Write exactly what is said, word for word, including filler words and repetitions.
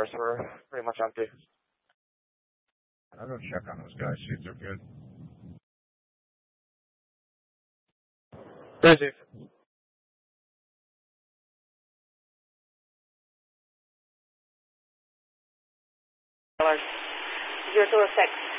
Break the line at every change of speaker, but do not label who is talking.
cars were pretty much empty.
I'll go check on those guys, see if they're good.
Busy.
zero two six.